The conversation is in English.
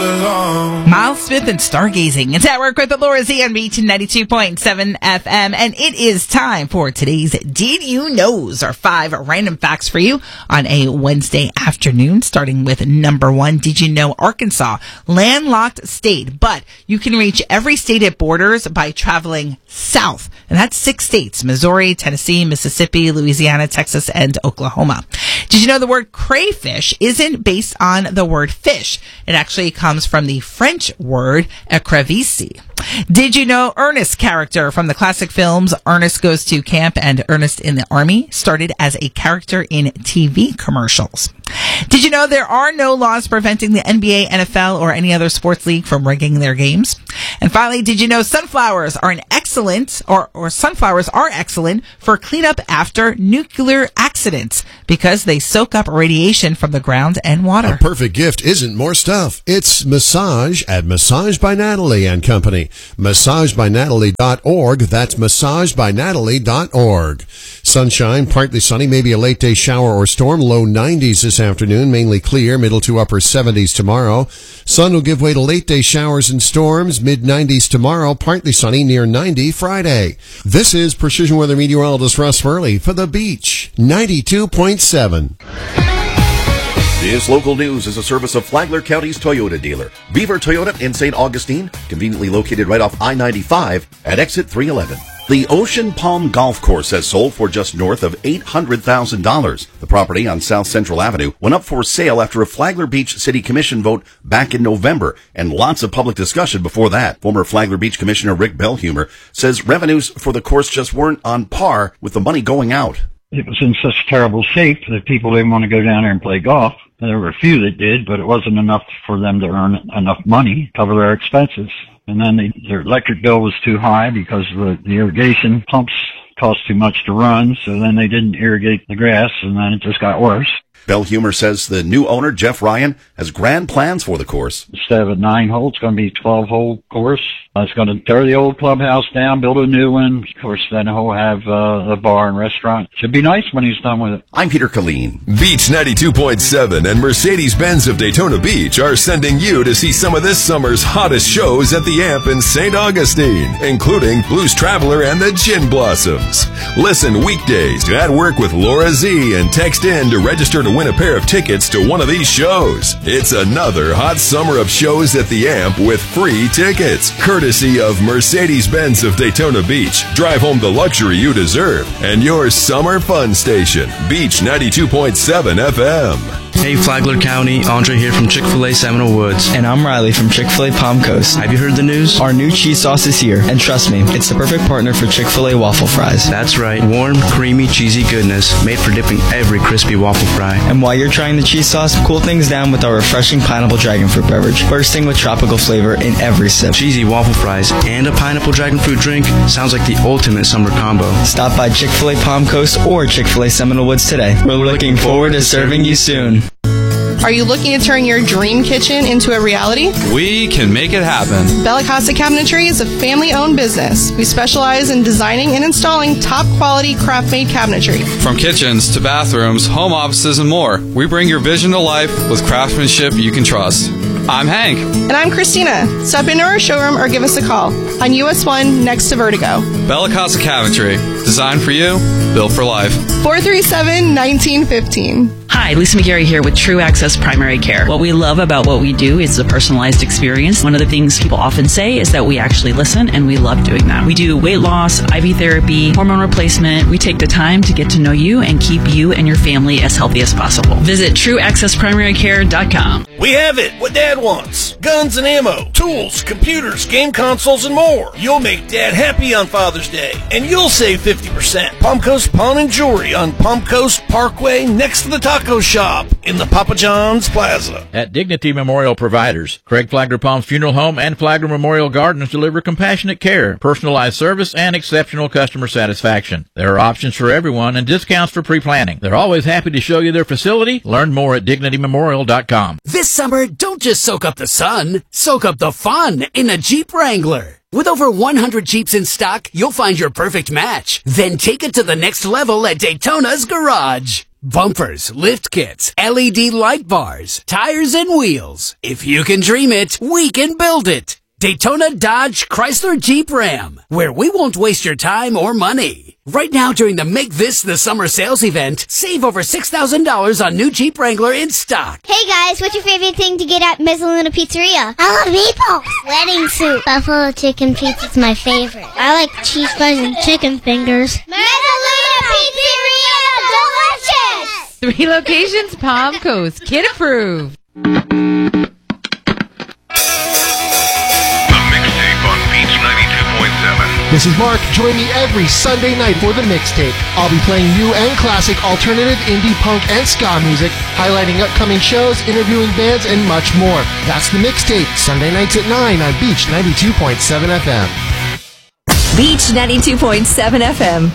along. Miles Smith and Stargazing. It's at work with Laura Z on Beach 92.7 FM, and it is time for today's Did You Knows, our 5 random facts for you on a Wednesday afternoon, starting with number 1. Did you know Arkansas, landlocked state, but you can reach every state it borders by traveling south, and that's 6 states: Missouri, Tennessee, Mississippi, Louisiana, Texas, and Oklahoma. Did you know the word crayfish isn't based on the word fish? It actually comes from the French word écrevisse. Did you know Ernest character from the classic films Ernest Goes to Camp and Ernest in the Army started as a character in TV commercials? Did you know there are no laws preventing the NBA, NFL, or any other sports league from rigging their games? And finally, did you know sunflowers are excellent for cleanup after nuclear accidents because they soak up radiation from the ground and water? A perfect gift isn't more stuff. It's massage at Massage by Natalie and Company. MassageByNatalie.org. That's MassageByNatalie.org. Sunshine, partly sunny, maybe a late day shower or storm. Low 90s this afternoon, mainly clear. Middle to upper 70s tomorrow. Sun will give way to late day showers and storms. Mid 90s tomorrow, partly sunny, near 90 Friday. This is Precision Weather Meteorologist Russ Furley for The Beach 92.7. This local news is a service of Flagler County's Toyota dealer, Beaver Toyota in St. Augustine, conveniently located right off I-95 at exit 311. The Ocean Palm Golf Course has sold for just north of $800,000. The property on South Central Avenue went up for sale after a Flagler Beach City Commission vote back in November, and lots of public discussion before that. Former Flagler Beach Commissioner Rick Bellhumer says revenues for the course just weren't on par with the money going out. It was in such terrible shape that people didn't want to go down there and play golf. There were a few that did, but it wasn't enough for them to earn enough money to cover their expenses. And then their electric bill was too high because the irrigation pumps cost too much to run, so then they didn't irrigate the grass, and then it just got worse. Bellhumer says the new owner, Jeff Ryan, has grand plans for the course. Instead of a 9-hole, it's going to be a 12-hole course. It's going to tear the old clubhouse down, build a new one. Of course, then he'll have a bar and restaurant. Should be nice when he's done with it. I'm Peter Colleen. Beach 92.7 and Mercedes-Benz of Daytona Beach are sending you to see some of this summer's hottest shows at the Amp in St. Augustine, including Blues Traveler and the Gin Blossoms. Listen weekdays to At Work with Laura Z and text in to register to win a pair of tickets to one of these shows. It's another hot summer of shows at the Amp with free tickets, courtesy of Mercedes-Benz of Daytona Beach. Drive home the luxury you deserve and your summer fun station, Beach 92.7 FM. Hey Flagler County, Andre here from Chick-fil-A Seminole Woods. And I'm Riley from Chick-fil-A Palm Coast. Have you heard the news? Our new cheese sauce is here, and trust me, it's the perfect partner for Chick-fil-A waffle fries. That's right, warm, creamy, cheesy goodness, made for dipping every crispy waffle fry. And while you're trying the cheese sauce, cool things down with our refreshing pineapple dragon fruit beverage, bursting with tropical flavor in every sip. Cheesy waffle fries and a pineapple dragon fruit drink sounds like the ultimate summer combo. Stop by Chick-fil-A Palm Coast or Chick-fil-A Seminole Woods today. We're looking forward to serving you soon. Are you looking to turn your dream kitchen into a reality? We can make it happen. Bella Casa Cabinetry is a family-owned business. We specialize in designing and installing top-quality craft-made cabinetry. From kitchens to bathrooms, home offices, and more, we bring your vision to life with craftsmanship you can trust. I'm Hank. And I'm Christina. Stop into our showroom or give us a call on US 1 next to Vertigo. Bella Casa Cabinetry. Designed for you, built for life. 437-1915. Hi, Lisa McGarry here with True Access Primary Care. What we love about what we do is the personalized experience. One of the things people often say is that we actually listen, and we love doing that. We do weight loss, IV therapy, hormone replacement. We take the time to get to know you and keep you and your family as healthy as possible. Visit TrueAccessPrimaryCare.com. We have it, what Dad wants. Guns and ammo, tools, computers, game consoles, and more. You'll make Dad happy on Father's Day, and you'll save 50%. Palm Coast Pawn and Jewelry on Palm Coast Parkway next to the taco shop in the Papa John's Plaza. At Dignity Memorial Providers, Craig Flagler Palms Funeral Home and Flagler Memorial Gardens deliver compassionate care, personalized service, and exceptional customer satisfaction. There are options for everyone and discounts for pre-planning. They're always happy to show you their facility. Learn more at DignityMemorial.com. This summer, don't just soak up the sun, soak up the fun in a Jeep Wrangler. With over 100 Jeeps in stock, you'll find your perfect match. Then take it to the next level at Daytona's Garage. Bumpers, lift kits, LED light bars, tires and wheels. If you can dream it, we can build it. Daytona Dodge Chrysler Jeep Ram, where we won't waste your time or money. Right now during the Make This the Summer sales event, save over $6,000 on new Jeep Wrangler in stock. Hey guys, what's your favorite thing to get at Mezzaluna Pizzeria? I love meatballs. Wedding soup. Buffalo chicken pizza's my favorite. I like cheese fries and chicken fingers. Mezzaluna Pizzeria, delicious! 3 locations, Palm Coast, kid approved. This is Mark. Join me every Sunday night for the mixtape. I'll be playing new and classic alternative, indie, punk, and ska music, highlighting upcoming shows, interviewing bands, and much more. That's the mixtape, Sunday nights at 9 on Beach 92.7 FM. Beach 92.7 FM.